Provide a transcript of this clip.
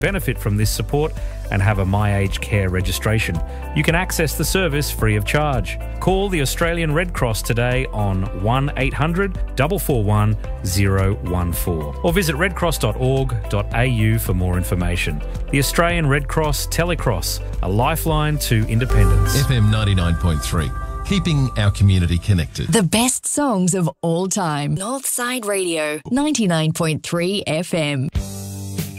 benefit from this support and have a My Aged Care registration. You can access the service free of charge. Call the Australian Red Cross today on 1800 441 014 or visit redcross.org.au for more information. The Australian Red Cross Telecross, a lifeline to independence. FM 99.3, keeping our community connected. The best songs of all time. Northside Radio, 99.3 FM.